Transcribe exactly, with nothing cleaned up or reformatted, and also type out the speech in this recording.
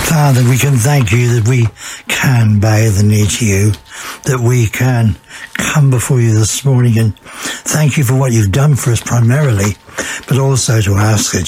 Father, we can thank you that we can bow the knee to you, that we can come before you this morning and thank you for what you've done for us primarily, but also to ask that